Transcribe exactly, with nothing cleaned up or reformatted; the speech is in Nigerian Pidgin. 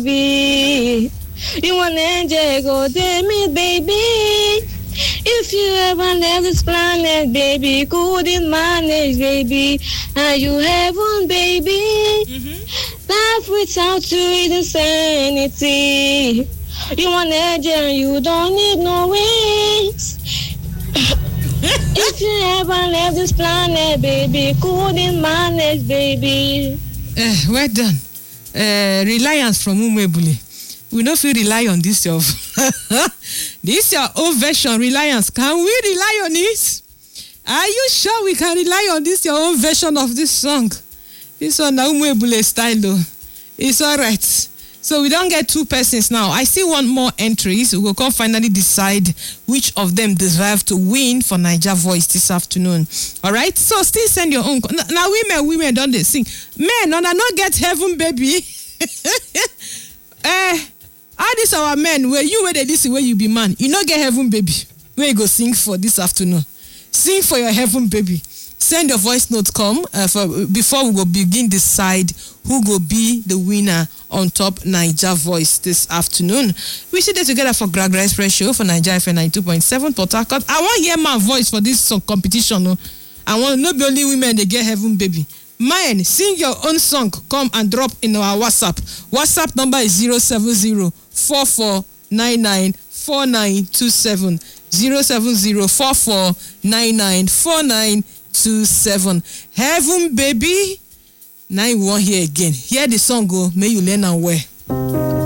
baby. You want angel go to me, baby. If you ever left this planet, baby, couldn't manage, baby. Are you heaven, baby? Mm-hmm. Life without you is insanity. You want angel, you don't need no wings. If you ever left this planet, baby, couldn't manage, baby. Uh, well done. Uh, reliance from Umwebule. We don't feel rely on this your this your own version. Reliance. Can we rely on it? Are you sure we can rely on this your own version of this song? This one Umwebule style though. It's alright. So we don't get two persons now. I see one more entry. So we'll come finally decide which of them deserve to win for Naija Voice this afternoon. All right. So still send your own. Now women, women don't they sing? Men, no, no, not get heaven, baby. Eh, how this our men? Where you where they listen where you be man? You not get heaven, baby. Where you go sing for this afternoon? Sing for your heaven, baby. Send your voice note come uh, for before we go begin decide who go be the winner on top Naija Voice this afternoon. We sit there together for Gragra Express Show for Naija F M ninety-two point seven Port Harcourt. I want hear my voice for this song competition. No? I want not be only women they get heaven, baby. Man, sing your own song. Come and drop in our WhatsApp. WhatsApp number is zero seven zero four four nine nine four nine two seven. zero seven zero four four nine nine four nine two seven. Heaven, baby. Now you won't hear again. Hear the song go. May you learn and wear.